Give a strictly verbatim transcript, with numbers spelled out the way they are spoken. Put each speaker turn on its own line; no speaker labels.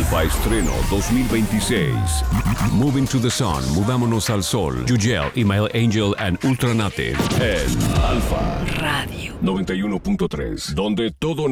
Alfa Estreno dos mil veintiséis. Moving to the Sun, Mudámonos al Sol, Yugel, Email Angel and Ultranative. En Alfa Radio noventa y uno punto tres, donde todo